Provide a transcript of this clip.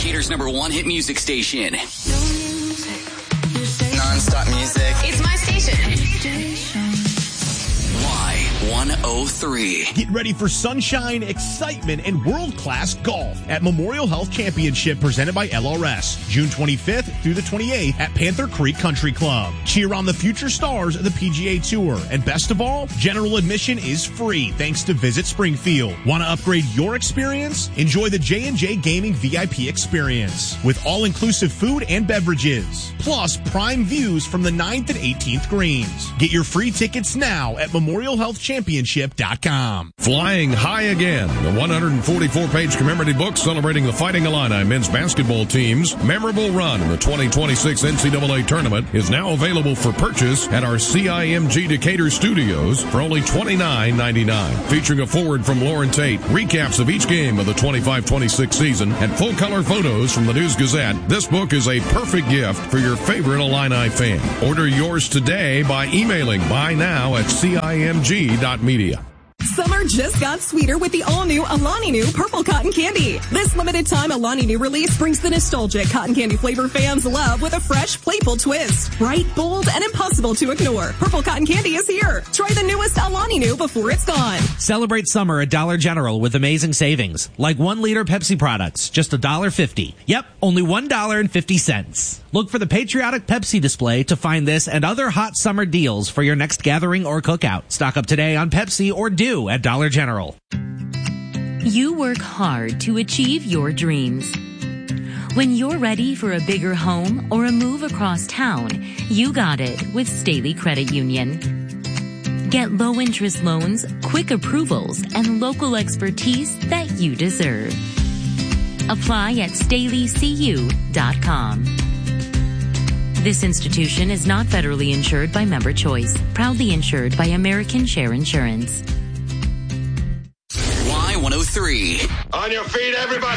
Decatur's #1 hit music station. Non-stop music. It's my station. Y103. Get ready for sunshine, excitement, and world-class golf at Memorial Health Championship presented by LRS. June 25th through the 28th at Panther Creek Country Club. Cheer on the future stars of the PGA Tour. And best of all, general admission is free thanks to Visit Springfield. Want to upgrade your experience? Enjoy the J&J Gaming VIP experience with all-inclusive food and beverages. Plus, prime views from the 9th and 18th greens. Get your free tickets now at MemorialHealthChampionship.com. Flying High Again, the 144-page commemorative book celebrating the Fighting Illini men's basketball team's memorable run in the 2026 NCAA tournament, is now available for purchase at our CIMG Decatur studios for only $29.99. Featuring a foreword from Lauren Tate, recaps of each game of the 25-26 season, and full-color photos from the News-Gazette, this book is a perfect gift for your favorite Illini fan. Order yours today by emailing buynow@cimg.media. Summer just got sweeter with the all-new Alani Nu Purple Cotton Candy. This limited-time Alani Nu release brings the nostalgic cotton candy flavor fans love with a fresh, playful twist. Bright, bold, and impossible to ignore. Purple Cotton Candy is here. Try the newest Alani Nu before it's gone. Celebrate summer at Dollar General with amazing savings. Like 1-liter Pepsi products, just $1.50. Yep, only $1.50. Look for the patriotic Pepsi display to find this and other hot summer deals for your next gathering or cookout. Stock up today on Pepsi or Dew at Dollar General. You work hard to achieve your dreams. When you're ready for a bigger home or a move across town, you got it with Staley Credit Union. Get low-interest loans, quick approvals, and local expertise that you deserve. Apply at StaleyCU.com. This institution is not federally insured by Member Choice. Proudly insured by American Share Insurance. Y103. On your feet, everybody.